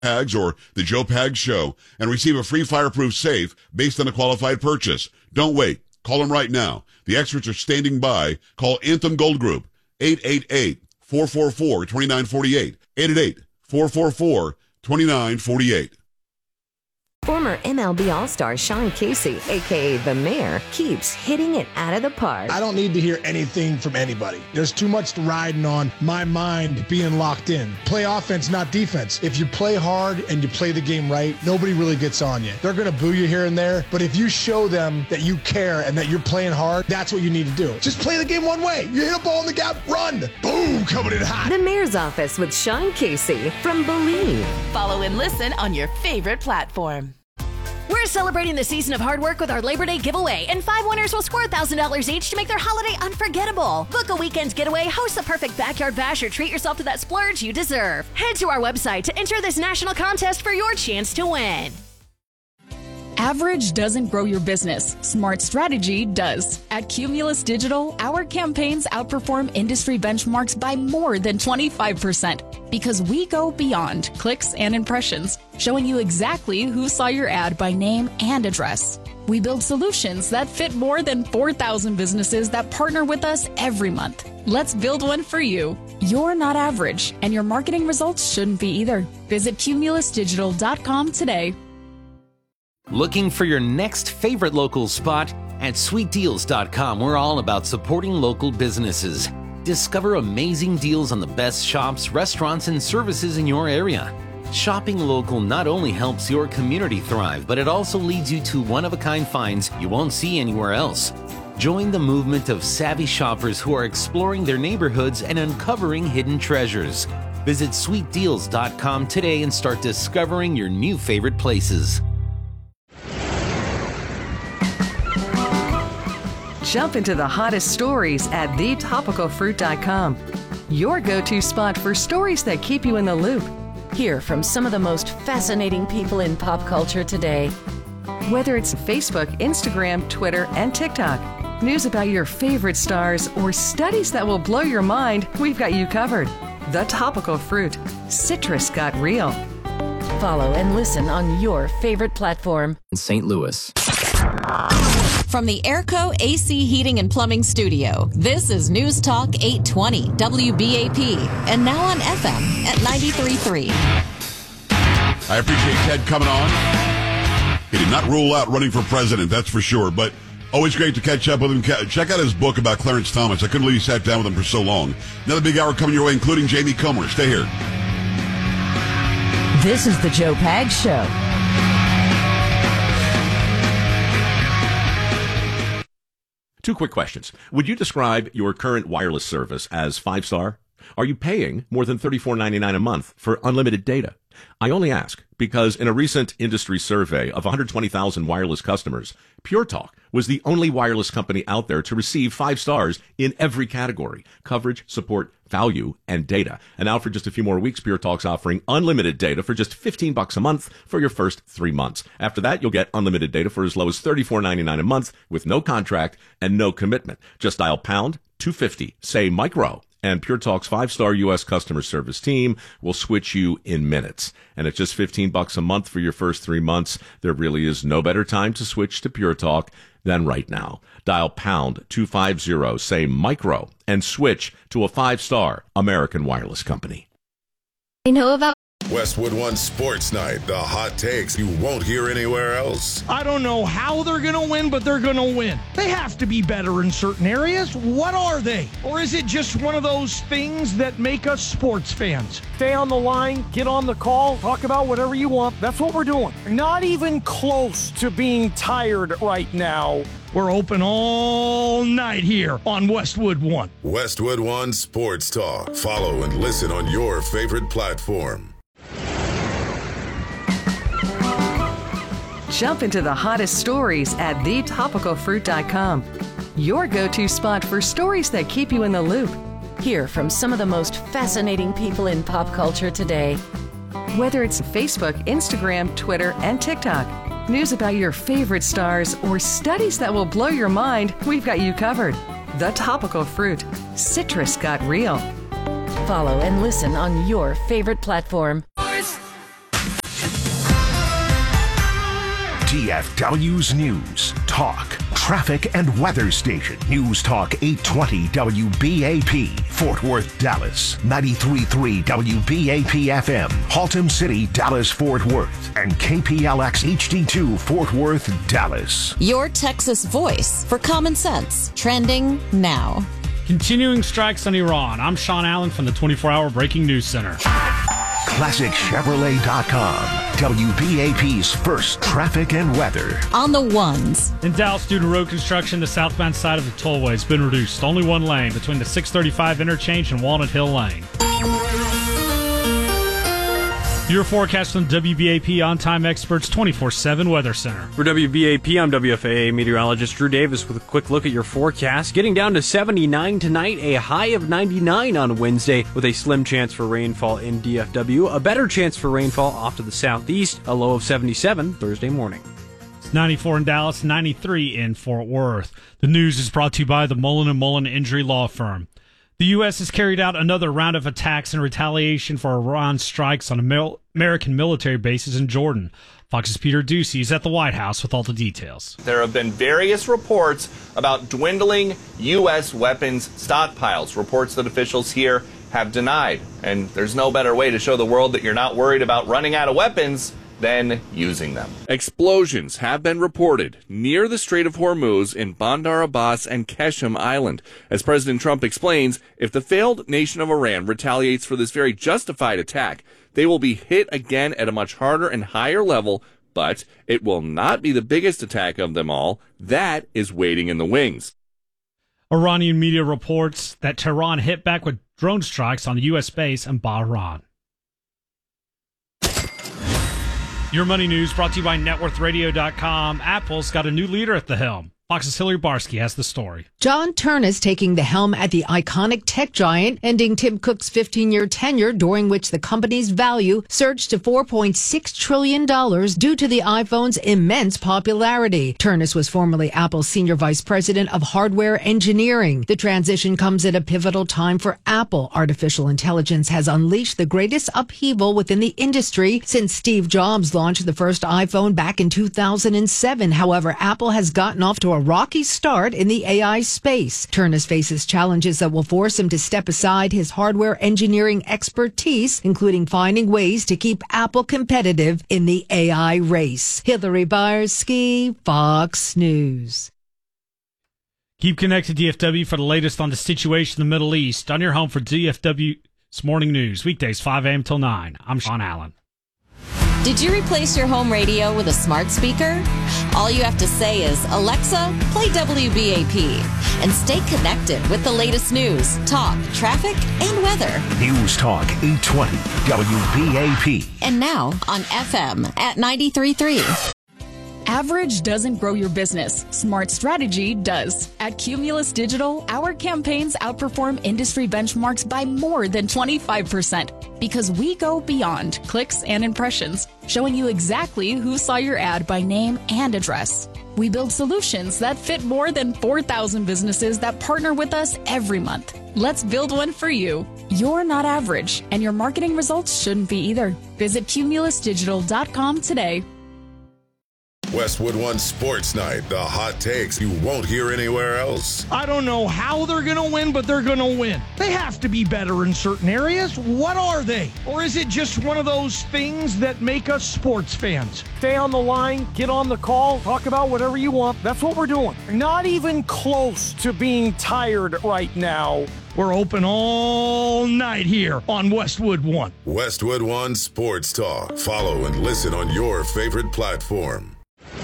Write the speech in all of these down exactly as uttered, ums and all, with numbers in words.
Pags or the Joe Pags Show and receive a free fireproof safe based on a qualified purchase. Don't wait. Call them right now. The experts are standing by. Call Anthem Gold Group, eight eight eight, four four four, two nine four eight, eight eight eight, four four four, two nine four eight. Former M L B All-Star Sean Casey, a k a. The Mayor, keeps hitting it out of the park. I don't need to hear anything from anybody. There's too much riding on my mind being locked in. Play offense, not defense. If you play hard and you play the game right, nobody really gets on you. They're going to boo you here and there, but if you show them that you care and that you're playing hard, that's what you need to do. Just play the game one way. You hit a ball in the gap, run. Boom, coming in hot. The Mayor's Office with Sean Casey from Believe. Follow and listen on your favorite platform. We're celebrating the season of hard work with our Labor Day giveaway, and five winners will score one thousand dollars each to make their holiday unforgettable. Book a weekend getaway, host the perfect backyard bash, or treat yourself to that splurge you deserve. Head to our website to enter this national contest for your chance to win. Average doesn't grow your business. Smart strategy does. At Cumulus Digital, our campaigns outperform industry benchmarks by more than twenty-five percent because we go beyond clicks and impressions, showing you exactly who saw your ad by name and address. We build solutions that fit more than four thousand businesses that partner with us every month. Let's build one for you. You're not average, and your marketing results shouldn't be either. Visit cumulus digital dot com today. Looking for your next favorite local spot? At sweet deals dot com, we're all about supporting local businesses. Discover amazing deals on the best shops, restaurants, and services in your area. Shopping local not only helps your community thrive, but it also leads you to one-of-a-kind finds you won't see anywhere else. Join the movement of savvy shoppers who are exploring their neighborhoods and uncovering hidden treasures. Visit sweet deals dot com today and start discovering your new favorite places. Jump into the hottest stories at the topical fruit dot com. Your go-to spot for stories that keep you in the loop. Hear from some of the most fascinating people in pop culture today. Whether it's Facebook, Instagram, Twitter, and TikTok, news about your favorite stars, or studies that will blow your mind, we've got you covered. The Topical Fruit. Citrus got real. Follow and listen on your favorite platform. In Saint Louis. From the Airco A C Heating and Plumbing Studio, this is News Talk eight twenty W B A P, and now on F M at ninety-three point three. I appreciate Ted coming on. He did not rule out running for president, that's for sure, but always great to catch up with him. Check out his book about Clarence Thomas. I couldn't believe you sat down with him for so long. Another big hour coming your way, including Jamie Comer. Stay here. This is the Joe Pags Show. Two quick questions. Would you describe your current wireless service as five-star? Are you paying more than thirty-four ninety-nine a month for unlimited data? I only ask because in a recent industry survey of one hundred twenty thousand wireless customers, Pure Talk was the only wireless company out there to receive five stars in every category: coverage, support, value, and data. And now for just a few more weeks, Pure Talk's offering unlimited data for just fifteen bucks a month for your first three months. After that, you'll get unlimited data for as low as thirty-four ninety-nine a month with no contract and no commitment. Just dial pound two fifty, say micro, and Pure Talk's five-star U S customer service team will switch you in minutes. And at just fifteen bucks a month for your first three months, there really is no better time to switch to Pure Talk than right now. Dial pound two fifty, say micro, and switch to a five-star American wireless company. I know about Westwood One Sports Night, the hot takes you won't hear anywhere else. I don't know how they're going to win, but they're going to win. They have to be better in certain areas. What are they? Or is it just one of those things that make us sports fans? Stay on the line, get on the call, talk about whatever you want. That's what we're doing. Not even close to being tired right now. We're open all night here on Westwood One. Westwood One Sports Talk. Follow and listen on your favorite platform. Jump into the hottest stories at the topical fruit dot com. Your go-to spot for stories that keep you in the loop. Hear from some of the most fascinating people in pop culture today. Whether it's Facebook, Instagram, Twitter, and TikTok, news about your favorite stars, or studies that will blow your mind, we've got you covered. The Topical Fruit. Citrus got real. Follow and listen on your favorite platform. D F W's News, Talk, Traffic, and Weather Station. News Talk eight twenty W B A P, Fort Worth, Dallas. ninety-three point three W B A P F M, Haltom City, Dallas, Fort Worth. And K P L X H D two, Fort Worth, Dallas. Your Texas voice for common sense. Trending now. Continuing strikes on Iran. I'm Sean Allen from the twenty-four hour Breaking News Center. Classic Chevrolet dot com, W B A P's first traffic and weather. On the ones. In Dallas, due to road construction, the southbound side of the tollway has been reduced. Only one lane between the six thirty-five interchange and Walnut Hill Lane. Your forecast from W B A P On-Time Experts twenty-four seven Weather Center. For W B A P, I'm W F A A meteorologist Drew Davis with a quick look at your forecast. Getting down to seventy-nine tonight, a high of ninety-nine on Wednesday with a slim chance for rainfall in D F W. A better chance for rainfall off to the southeast, a low of seventy-seven Thursday morning. It's ninety-four in Dallas, ninety-three in Fort Worth. The news is brought to you by the Mullen and Mullen Injury Law Firm. The U S has carried out another round of attacks in retaliation for Iran's strikes on Amer- American military bases in Jordan. Fox's Peter Ducey is at the White House with all the details. There have been various reports about dwindling U S weapons stockpiles, reports that officials here have denied. And there's no better way to show the world that you're not worried about running out of weapons than using them. Explosions have been reported near the Strait of Hormuz in Bandar Abbas and Qeshm Island. As President Trump explains, if the failed nation of Iran retaliates for this very justified attack, they will be hit again at a much harder and higher level, but it will not be the biggest attack of them all. That is waiting in the wings. Iranian media reports that Tehran hit back with drone strikes on the U S base in Bahrain. Your money news brought to you by net worth radio dot com. Apple's got a new leader at the helm. Fox's Hillary Barsky has the story. John Ternus taking the helm at the iconic tech giant, ending Tim Cook's fifteen-year tenure, during which the company's value surged to four point six trillion dollars due to the iPhone's immense popularity. Ternus was formerly Apple's senior vice president of hardware engineering. The transition comes at a pivotal time for Apple. Artificial intelligence has unleashed the greatest upheaval within the industry since Steve Jobs launched the first iPhone back in two thousand seven. However, Apple has gotten off to a rocky start in the A I space. Ternus faces challenges that will force him to step aside his hardware engineering expertise, including finding ways to keep Apple competitive in the A I race. Hillary Barsky, Fox News. Keep connected to D F W for the latest on the situation in the Middle East. On your home for D F W's Morning News, weekdays five a.m. till nine. I'm Sean Allen. Did you replace your home radio with a smart speaker? All you have to say is, Alexa, play W B A P, and stay connected with the latest news, talk, traffic, and weather. News Talk eight twenty W B A P. And now on F M at ninety-three point three. Average doesn't grow your business. Smart strategy does. At Cumulus Digital, our campaigns outperform industry benchmarks by more than twenty-five percent because we go beyond clicks and impressions, showing you exactly who saw your ad by name and address. We build solutions that fit more than four thousand businesses that partner with us every month. Let's build one for you. You're not average, and your marketing results shouldn't be either. Visit cumulus digital dot com today. Westwood One Sports Night, the hot takes you won't hear anywhere else. I don't know how they're going to win, but they're going to win. They have to be better in certain areas. What are they? Or is it just one of those things that make us sports fans? Stay on the line, get on the call, talk about whatever you want. That's what we're doing. Not even close to being tired right now. We're open all night here on Westwood One. Westwood One Sports Talk. Follow and listen on your favorite platform.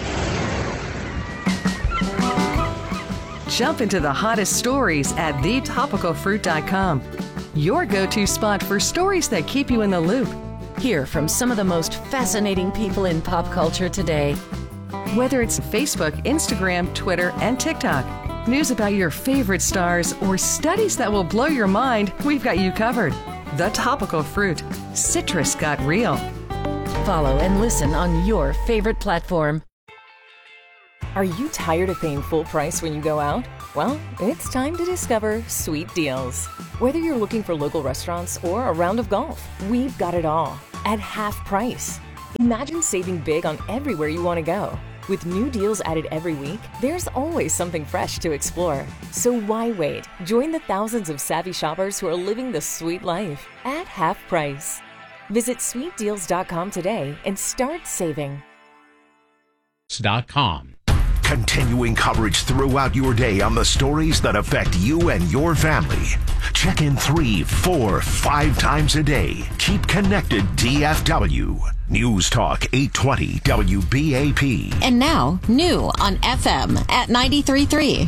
Jump into the hottest stories at the topical fruit dot com. Your go-to spot for stories that keep you in the loop. Hear from some of the most fascinating people in pop culture today. Whether it's Facebook, Instagram, Twitter, and TikTok, news about your favorite stars, or studies that will blow your mind, we've got you covered. The Topical Fruit. Citrus got real. Follow and listen on your favorite platform. Are you tired of paying full price when you go out? Well, it's time to discover Sweet Deals. Whether you're looking for local restaurants or a round of golf, we've got it all at half price. Imagine saving big on everywhere you want to go. With new deals added every week, there's always something fresh to explore. So why wait? Join the thousands of savvy shoppers who are living the sweet life at half price. Visit sweet deals dot com today and start saving. Dot com. Continuing coverage throughout your day on the stories that affect you and your family. Check in three, four, five times a day. Keep connected, D F W. News Talk eight twenty W B A P. And now, new on F M at ninety-three point three.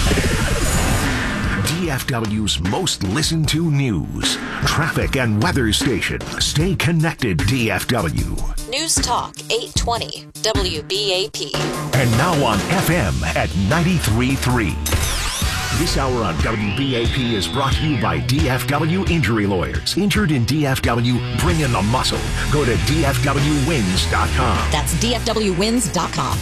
D F W's most listened to news, traffic, and weather station. Stay connected, D F W. News Talk eight twenty W B A P. And now on F M at ninety-three point three. This hour on W B A P is brought to you by D F W Injury Lawyers. Injured in D F W, bring in the muscle. Go to D F W wins dot com. That's D F W wins dot com.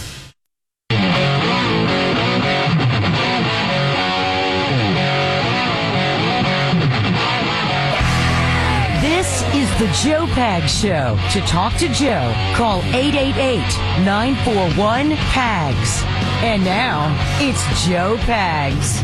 This is the Joe Pags Show. To talk to Joe, call eight eight eight, nine four one, P A G S. And now, it's Joe Pags.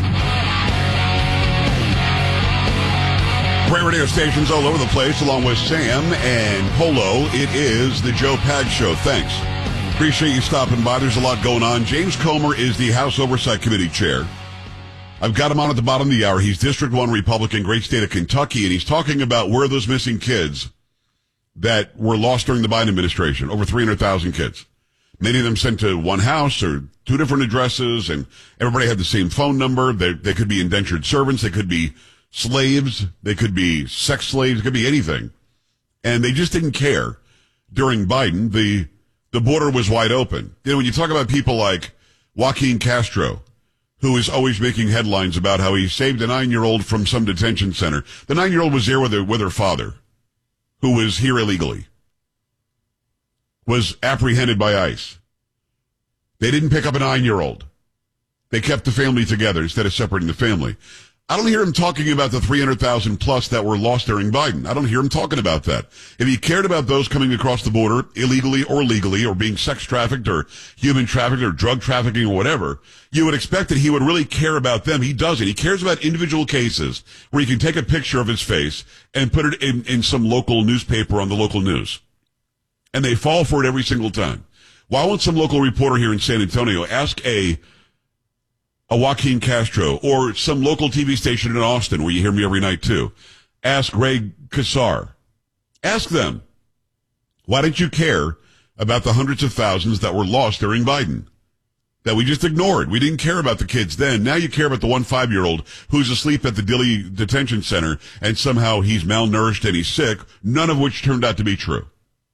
Great radio stations all over the place, along with Sam and Polo. It is the Joe Pags Show. Thanks. Appreciate you stopping by. There's a lot going on. James Comer is the House Oversight Committee chair. I've got him on at the bottom of the hour. He's District one Republican, great state of Kentucky, and he's talking about where those missing kids that were lost during the Biden administration, over three hundred thousand kids. Many of them sent to one house or two different addresses, and everybody had the same phone number. They, they could be indentured servants. They could be slaves. They could be sex slaves. It could be anything. And they just didn't care. During Biden, the the border was wide open. You know, when you talk about people like Joaquin Castro, who is always making headlines about how he saved a nine-year-old from some detention center. The nine-year-old was there with her, with her father, who was here illegally, was apprehended by ICE. They didn't pick up a nine-year-old. They kept the family together instead of separating the family. I don't hear him talking about the three hundred thousand plus that were lost during Biden. I don't hear him talking about that. If he cared about those coming across the border illegally or legally or being sex trafficked or human trafficked or drug trafficking or whatever, you would expect that he would really care about them. He doesn't. He cares about individual cases where he can take a picture of his face and put it in, in some local newspaper on the local news. And they fall for it every single time. Why won't some local reporter here in San Antonio ask a a Joaquin Castro, or some local T V station in Austin, where you hear me every night too, ask Ray Kassar. Ask them, why didn't you care about the hundreds of thousands that were lost during Biden? That we just ignored. We didn't care about the kids then. Now you care about the one five-year-old who's asleep at the Dilley Detention Center, and somehow he's malnourished and he's sick, none of which turned out to be true.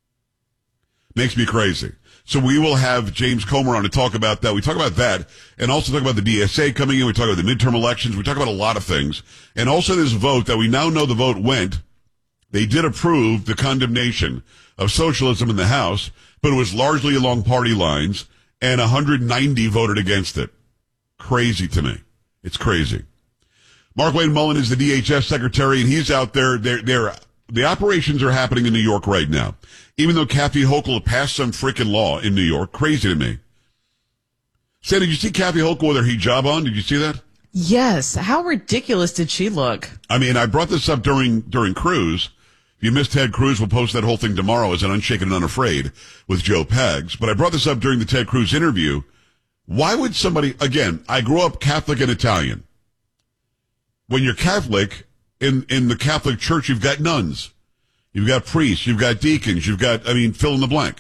Makes me crazy. So we will have James Comer on to talk about that. We talk about that and also talk about the D S A coming in. We talk about the midterm elections. We talk about a lot of things. And also this vote that we now know the vote went. They did approve the condemnation of socialism in the House, but it was largely along party lines, and one hundred ninety voted against it. Crazy to me. It's crazy. Mark-Wayne Mullen is the D H S secretary, and he's out there. They're, they're, the operations are happening in New York right now. Even though Kathy Hochul passed some freaking law in New York. Crazy to me. Sam, did you see Kathy Hochul with her hijab on? Did you see that? Yes. How ridiculous did she look? I mean, I brought this up during during Cruz. If you missed Ted Cruz, we'll post that whole thing tomorrow as an Unshaken and Unafraid with Joe Pags. But I brought this up during the Ted Cruz interview. Why would somebody, again, I grew up Catholic and Italian. When you're Catholic, in, in the Catholic Church, you've got nuns. You've got priests, you've got deacons, you've got, I mean, fill in the blank.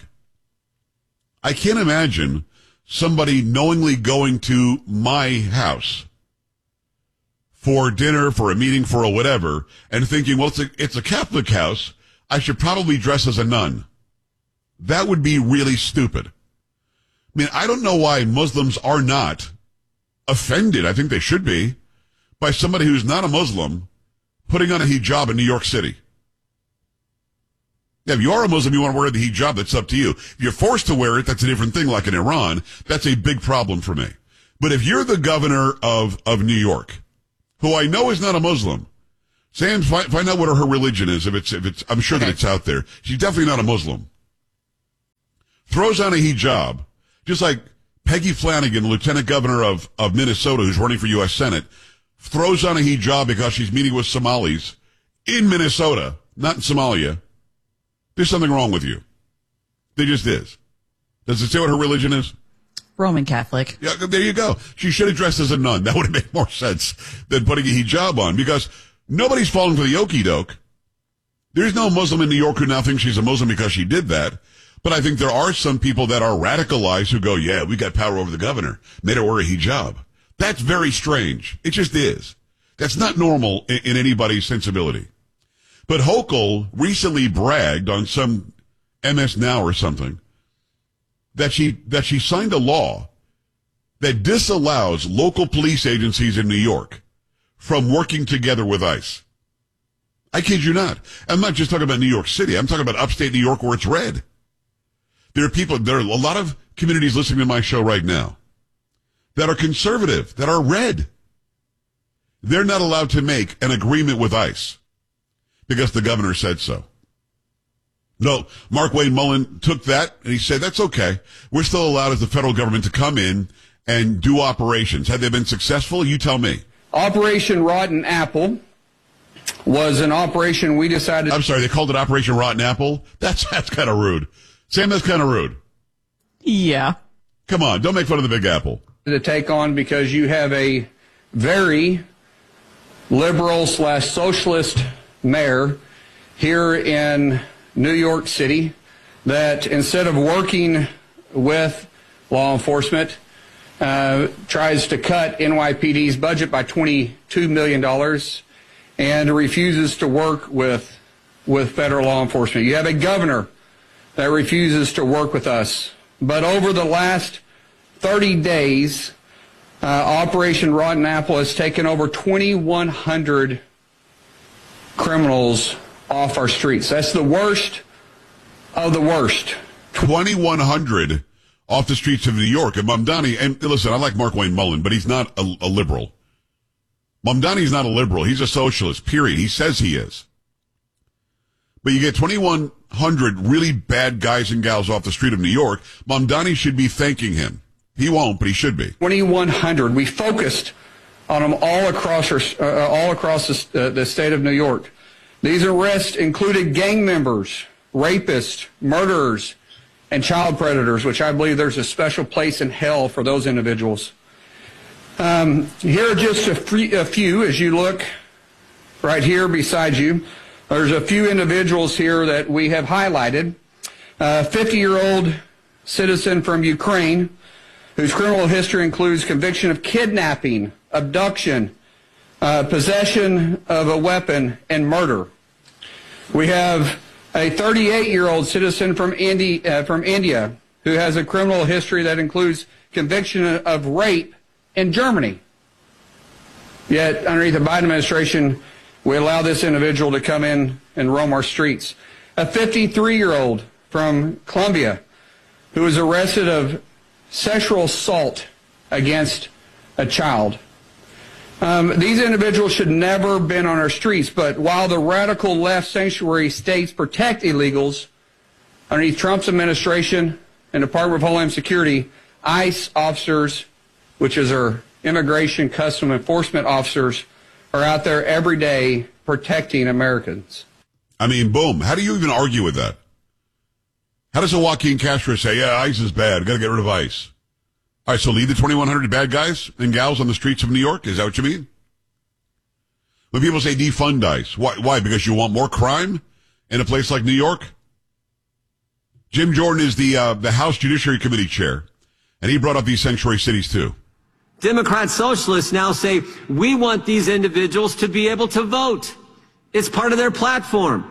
I can't imagine somebody knowingly going to my house for dinner, for a meeting, for a whatever, and thinking, well, it's a, it's a Catholic house, I should probably dress as a nun. That would be really stupid. I mean, I don't know why Muslims are not offended, I think they should be, by somebody who's not a Muslim putting on a hijab in New York City. Yeah, if you are a Muslim, you want to wear the hijab, that's up to you. If you're forced to wear it, that's a different thing, like in Iran. That's a big problem for me. But if you're the governor of, of New York, who I know is not a Muslim, Sam, find, find out what her religion is, if it's, if it's, I'm sure okay. that it's out there. She's definitely not a Muslim. Throws on a hijab, Just like Peggy Flanagan, lieutenant governor of, of Minnesota, who's running for U S Senate, throws on a hijab because she's meeting with Somalis in Minnesota, not in Somalia. There's something wrong with you. There just is. Does it say what her religion is? Roman Catholic. Yeah, there you go. She should have dressed as a nun. That would have made more sense than putting a hijab on, because nobody's falling for the okie doke. There's no Muslim in New York who now thinks she's a Muslim because she did that. But I think there are some people that are radicalized who go, yeah, we got power over the governor. Made her wear a hijab. That's very strange. It just is. That's not normal in, in anybody's sensibility. But Hochul recently bragged on some M S Now or something that she, that she signed a law that disallows local police agencies in New York from working together with ICE. I kid you not. I'm not just talking about New York City. I'm talking about upstate New York where it's red. There are people, there are a lot of communities listening to my show right now that are conservative, that are red. They're not allowed to make an agreement with ICE because the governor said so. No, Markwayne Mullin took that and he said, that's okay. We're still allowed as the federal government to come in and do operations. Have they been successful? You tell me. Operation Rotten Apple was an operation we decided... I'm sorry, they called it Operation Rotten Apple? That's, that's kind of rude. Sam, that's kind of rude. Yeah. Come on, don't make fun of the Big Apple. ...to take on because you have a very liberal slash socialist mayor here in New York City that instead of working with law enforcement uh, tries to cut N Y P D's budget by twenty-two million dollars and refuses to work with with federal law enforcement. You have a governor that refuses to work with us. But over the last thirty days, uh, Operation Rotten Apple has taken over twenty-one hundred criminals off our streets. That's the worst of the worst. twenty-one hundred off the streets of New York. And Mamdani, and listen, I like Markwayne Mullin, but he's not a, a liberal. Mamdani's not a liberal. He's a socialist, period. He says he is. But you get twenty-one hundred really bad guys and gals off the street of New York. Mamdani should be thanking him. He won't, but he should be. twenty-one hundred. We focused on them all across our, uh, all across the, uh, the state of New York. These arrests included gang members, rapists, murderers, and child predators, which I believe there's a special place in hell for those individuals. Um, here are just a, free, a few as you look right here beside you. There's a few individuals here that we have highlighted. A fifty-year-old citizen from Ukraine whose criminal history includes conviction of kidnapping, abduction, uh, possession of a weapon, and murder. We have a thirty-eight-year-old citizen from, Indi- uh, from India who has a criminal history that includes conviction of rape in Germany. Yet, underneath the Biden administration, we allow this individual to come in and roam our streets. A fifty-three-year-old from Colombia who was arrested of sexual assault against a child. Um, these individuals should never have been on our streets, but while the radical left sanctuary states protect illegals, underneath Trump's administration and Department of Homeland Security, ICE officers, which is our Immigration Custom Enforcement officers, are out there every day protecting Americans. I mean, boom. How do you even argue with that? How does a Joaquin Castro say, yeah, ICE is bad, got to get rid of ICE? All right, so leave the twenty-one hundred bad guys and gals on the streets of New York? Is that what you mean? When people say defund ICE, why? Why? Because you want more crime in a place like New York? Jim Jordan is the uh, the House Judiciary Committee chair, and he brought up these sanctuary cities too. Democrat socialists now say, we want these individuals to be able to vote. It's part of their platform.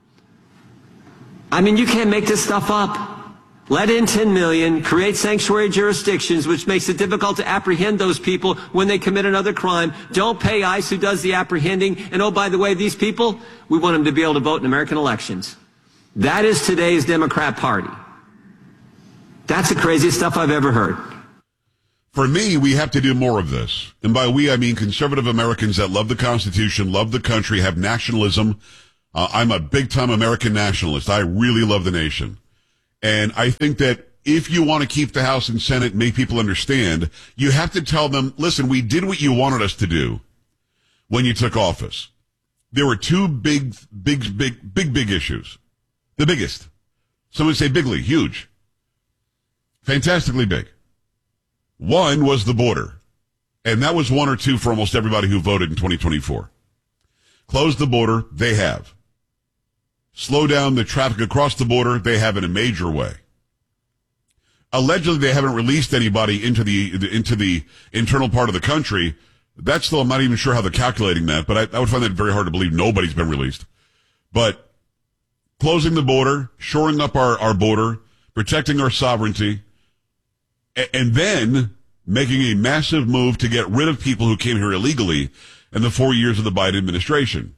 I mean, you can't make this stuff up. Let in ten million, create sanctuary jurisdictions, which makes it difficult to apprehend those people when they commit another crime. Don't pay ICE, who does the apprehending. And oh, by the way, these people, we want them to be able to vote in American elections. That is today's Democrat Party. That's the craziest stuff I've ever heard. For me, we have to do more of this. And by we, I mean conservative Americans that love the Constitution, love the country, have nationalism. Uh, I'm a big-time American nationalist. I really love the nation. And I think that if you want to keep the House and Senate and make people understand, you have to tell them, listen, we did what you wanted us to do when you took office. There were two big, big, big, big, big issues. The biggest. Some would say bigly, huge. Fantastically big. One was the border. And that was one or two for almost everybody who voted in twenty twenty-four. Close the border, they have. Slow down the traffic across the border, they have in a major way. Allegedly, they haven't released anybody into the into the internal part of the country. That's still, I'm not even sure how they're calculating that, but I, I would find that very hard to believe nobody's been released. But closing the border, shoring up our, our border, protecting our sovereignty, and, and then making a massive move to get rid of people who came here illegally in the four years of the Biden administration.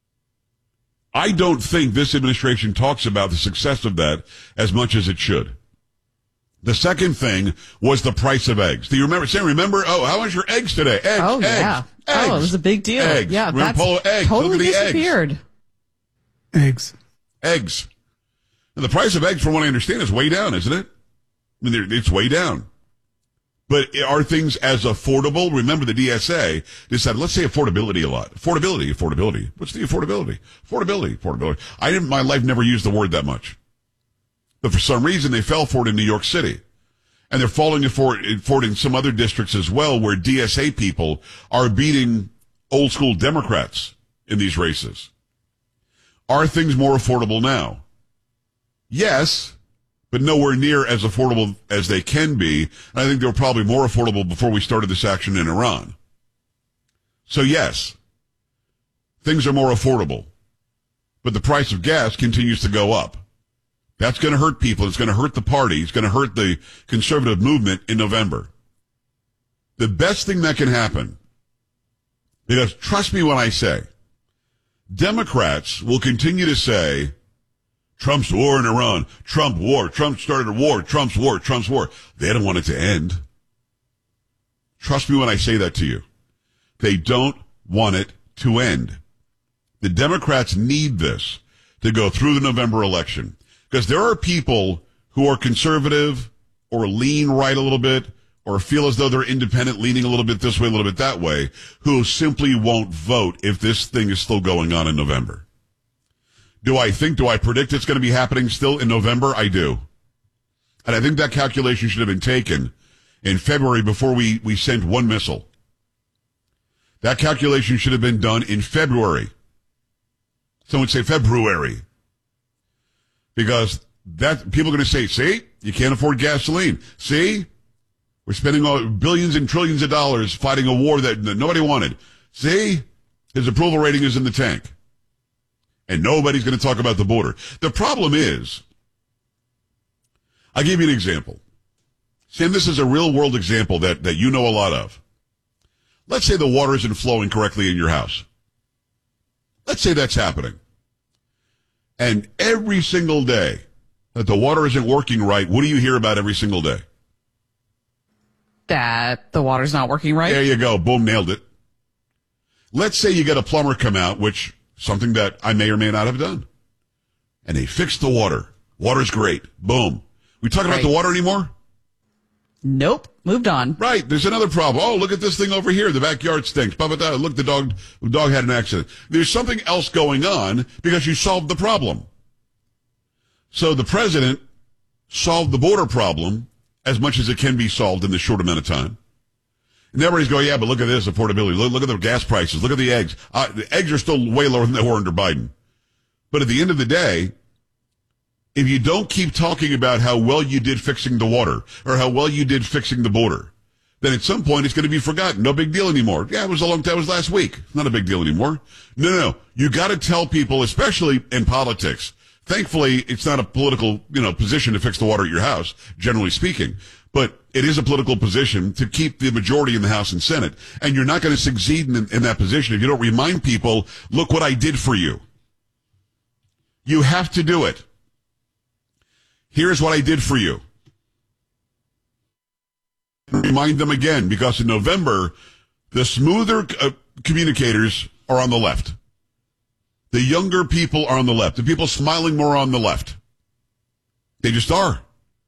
I don't think this administration talks about the success of that as much as it should. The second thing was the price of eggs. Do you remember? Sam, remember? Oh, how much are eggs today? Eggs. Oh, eggs, yeah. Eggs, oh, it was a big deal. Eggs. Yeah, remember that's Polo eggs? totally Look at the disappeared. Eggs. Eggs. And the price of eggs, from what I understand, is way down, isn't it? I mean, it's way down. But are things as affordable? Remember, the D S A decided, let's say affordability a lot. Affordability, affordability. What's the affordability? Affordability, affordability. I didn't, my life never used the word that much. But for some reason, they fell for it in New York City. And they're falling for it, for it in some other districts as well, where D S A people are beating old school Democrats in these races. Are things more affordable now? Yes, but nowhere near as affordable as they can be. And I think they were probably more affordable before we started this action in Iran. So yes, things are more affordable, but the price of gas continues to go up. That's going to hurt people. It's going to hurt the party. It's going to hurt the conservative movement in November. The best thing that can happen, because trust me when I say, Democrats will continue to say, Trump's war in Iran, Trump war, Trump started a war, Trump's war, Trump's war. They don't want it to end. Trust me when I say that to you. They don't want it to end. The Democrats need this to go through the November election. Because there are people who are conservative or lean right a little bit or feel as though they're independent, leaning a little bit this way, a little bit that way, who simply won't vote if this thing is still going on in November. Do I think, do I predict it's going to be happening still in November? I do. And I think that calculation should have been taken in February before we, we sent one missile. That calculation should have been done in February. Some would say February. Because that people are going to say, see, you can't afford gasoline. See, we're spending all, billions and trillions of dollars fighting a war that, that nobody wanted. See, his approval rating is in the tank. And nobody's going to talk about the border. The problem is, I'll give you an example. Sam, this is a real world example that, that you know a lot of. Let's say the water isn't flowing correctly in your house. Let's say that's happening. And every single day that the water isn't working right, what do you hear about every single day? That the water's not working right? There you go. Boom, nailed it. Let's say you get a plumber come out, which something that I may or may not have done. And they fix the water. Water's great. Boom. We talking right. about the water anymore? Nope. Moved on. Right. There's another problem. Oh, look at this thing over here. The backyard stinks. Blah, blah, blah. Look, the dog, the dog had an accident. There's something else going on because you solved the problem. So the president solved the border problem as much as it can be solved in this short amount of time. And everybody's going, yeah, but look at this affordability. Look, look at the gas prices. Look at the eggs. Uh, the eggs are still way lower than they were under Biden. But at the end of the day, if you don't keep talking about how well you did fixing the water or how well you did fixing the border, then at some point it's going to be forgotten. No big deal anymore. Yeah, it was a long time. It was last week. Not a big deal anymore. No, no, no. You got to tell people, especially in politics. Thankfully, it's not a political, you know, position to fix the water at your house, generally speaking. But it is a political position to keep the majority in the House and Senate. And you're not going to succeed in, in that position if you don't remind people, look what I did for you. You have to do it. Here's what I did for you. Remind them again, because in November, the smoother uh, communicators are on the left. The younger people are on the left. The people smiling more on the left. They just are.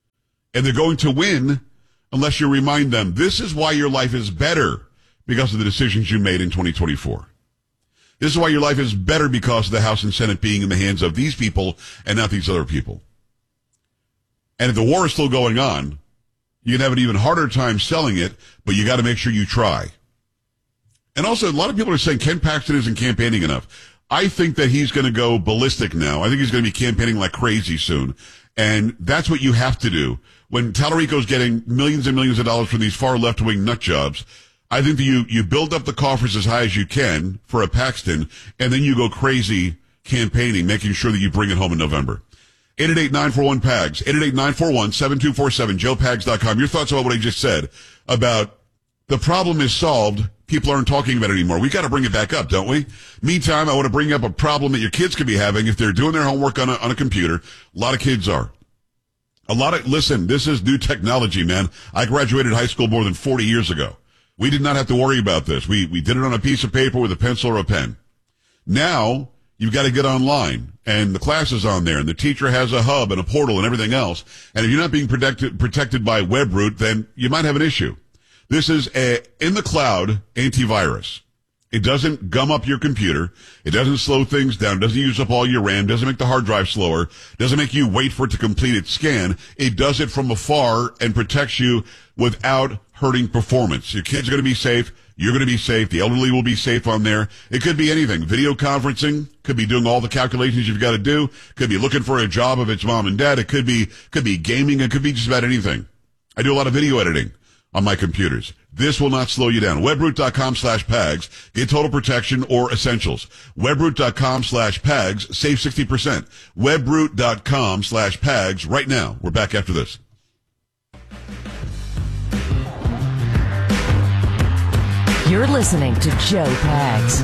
And they're going to win unless you remind them, this is why your life is better because of the decisions you made in twenty twenty-four. This is why your life is better because of the House and Senate being in the hands of these people and not these other people. And if the war is still going on, you can have an even harder time selling it, but you got to make sure you try. And also, a lot of people are saying Ken Paxton isn't campaigning enough. I think that he's going to go ballistic now. I think he's going to be campaigning like crazy soon. And that's what you have to do. When Tallarico's getting millions and millions of dollars from these far left-wing nut jobs, I think that you, you build up the coffers as high as you can for a Paxton, and then you go crazy campaigning, making sure that you bring it home in November. eight eight eight, nine four one, P A G S, eight eight eight, nine four one, seven two four seven, joe pags dot com. Your thoughts about what I just said about the problem is solved. People aren't talking about it anymore. We got to bring it back up, don't we? Meantime, I want to bring up a problem that your kids could be having if they're doing their homework on a, on a computer. A lot of kids are. A lot of, listen, this is new technology, man. I graduated high school more than forty years ago. We did not have to worry about this. We, we did it on a piece of paper with a pencil or a pen. Now, you've got to get online, and the class is on there, and the teacher has a hub and a portal and everything else. And if you're not being protected, protected by WebRoot, then you might have an issue. This is a in-the-cloud antivirus. It doesn't gum up your computer. It doesn't slow things down. It doesn't use up all your RAM. Doesn't make the hard drive slower. Doesn't make you wait for it to complete its scan. It does it from afar and protects you without hurting performance. Your kids are going to be safe. You're going to be safe. The elderly will be safe on there. It could be anything. Video conferencing. Could be doing all the calculations you've got to do. Could be looking for a job if it's mom and dad. It could be, could be gaming. It could be just about anything. I do a lot of video editing on my computers. This will not slow you down. webroot.com slash PAGS. Get total protection or essentials. webroot.com slash PAGS. Save sixty percent. webroot.com slash PAGS right now. We're back after this. You're listening to Joe Pags.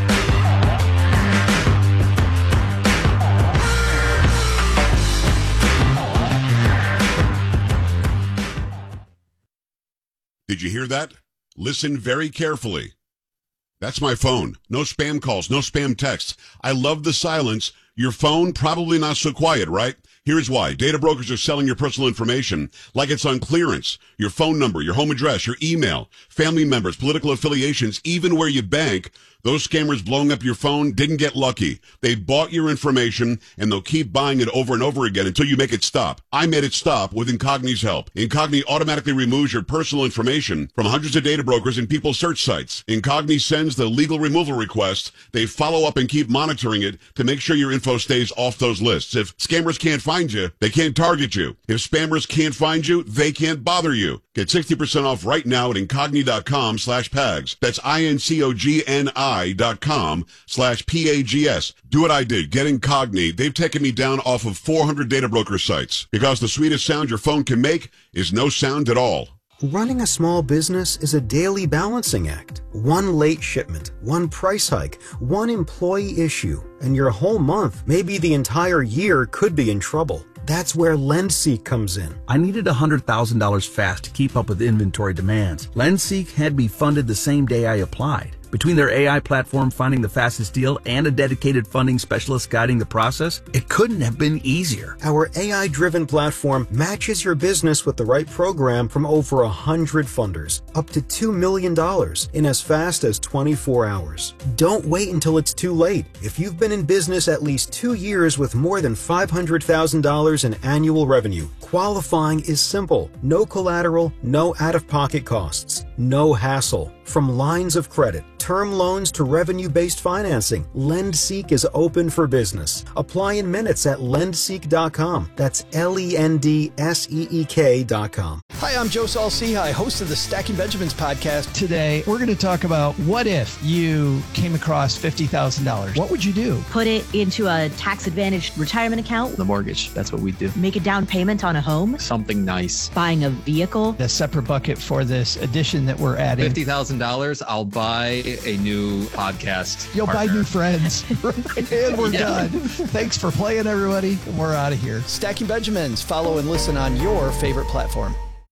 Did you hear that? Listen very carefully. That's my phone. No spam calls, no spam texts. I love the silence. Your phone, probably not so quiet, right? Here's why. Data brokers are selling your personal information like it's on clearance. Your phone number, your home address, your email, family members, political affiliations, even where you bank. Those scammers blowing up your phone didn't get lucky. They bought your information, and they'll keep buying it over and over again until you make it stop. I made it stop with Incogni's help. Incogni automatically removes your personal information from hundreds of data brokers and people's search sites. Incogni sends the legal removal requests. They follow up and keep monitoring it to make sure your info stays off those lists. If scammers can't find you, they can't target you. If spammers can't find you, they can't bother you. Get sixty percent off right now at incogni.com slash PAGS. That's I-N-C-O-G-N-I dot com slash P-A-G-S. Do what I did. Get Incogni. They've taken me down off of four hundred data broker sites because the sweetest sound your phone can make is no sound at all. Running a small business is a daily balancing act. One late shipment, one price hike, one employee issue, and your whole month, maybe the entire year, could be in trouble. That's where LendSeek comes in. I needed one hundred thousand dollars fast to keep up with inventory demands. LendSeek had me funded the same day I applied. Between their A I platform finding the fastest deal and a dedicated funding specialist guiding the process, it couldn't have been easier. Our A I-driven platform matches your business with the right program from over one hundred funders, up to two million dollars in as fast as twenty-four hours. Don't wait until it's too late. If you've been in business at least two years with more than five hundred thousand dollars in annual revenue, qualifying is simple. No collateral, no out-of-pocket costs, no hassle. From lines of credit, term loans to revenue-based financing, LendSeek is open for business. Apply in minutes at lendseek dot com. That's L E N D S E E K dot com. Hi, I'm Joe Saul-Sehy, host of the Stacking Benjamins podcast. Today, we're going to talk about what if you came across fifty thousand dollars. What would you do? Put it into a tax-advantaged retirement account. The mortgage, that's what we do. Make a down payment on a home. Something nice. Buying a vehicle. A separate bucket for this addition that we're adding. fifty thousand dollars, I'll buy a new podcast You'll partner. buy new friends. And we're yeah. done. Thanks for playing, everybody. We're out of here. Stacking Benjamins. Follow and listen on your favorite platform.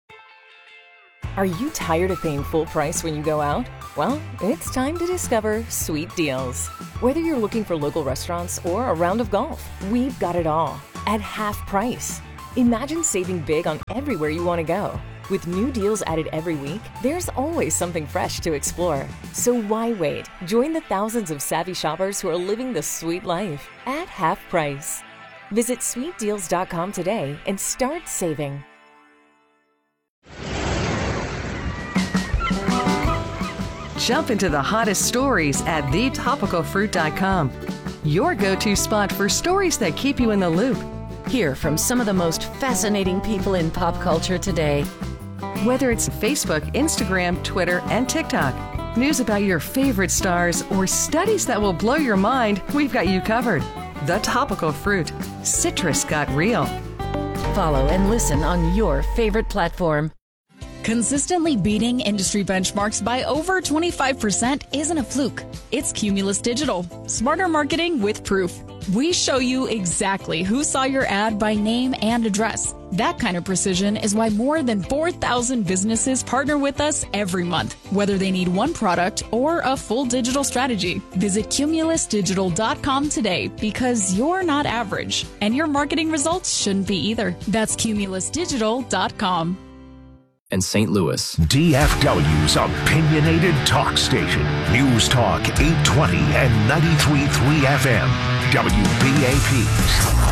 Are you tired of paying full price when you go out? Well, it's time to discover Sweet Deals. Whether you're looking for local restaurants or a round of golf, we've got it all at half price. Imagine saving big on everywhere you want to go. With new deals added every week, there's always something fresh to explore. So why wait? Join the thousands of savvy shoppers who are living the sweet life at half price. Visit sweet deals dot com today and start saving. Jump into the hottest stories at the topical fruit dot com. Your go-to spot for stories that keep you in the loop. Hear from some of the most fascinating people in pop culture today. Whether it's Facebook, Instagram, Twitter, and TikTok, news about your favorite stars, or studies that will blow your mind, we've got you covered. The Topical Fruit. Citrus got real. Follow and listen on your favorite platform. Consistently beating industry benchmarks by over twenty-five percent isn't a fluke. It's Cumulus Digital. Smarter marketing with proof. We show you exactly who saw your ad by name and address. That kind of precision is why more than four thousand businesses partner with us every month, whether they need one product or a full digital strategy. Visit cumulus digital dot com today because you're not average, and your marketing results shouldn't be either. That's cumulus digital dot com. And Saint Louis. D F W's opinionated talk station. News Talk eight twenty and ninety-three point three F M. W B A P.